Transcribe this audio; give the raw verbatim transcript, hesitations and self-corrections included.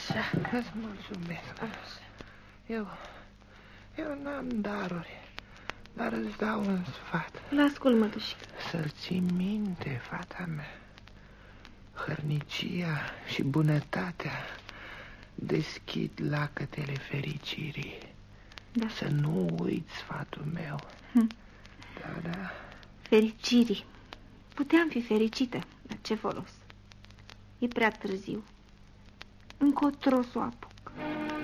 Așa. Îți mulțumesc. Așa. Eu, eu n-am daruri, dar îți dau un sfat. L-ascult, mătușică. Să-l ții minte, fata mea. Hărnicia și bunătatea deschid lacătele fericirii. Da. Să nu uiți sfatul meu. Hm. Da, da. Fericirii. Puteam fi fericită, dar ce folos? E prea târziu. Încotro s-o apă.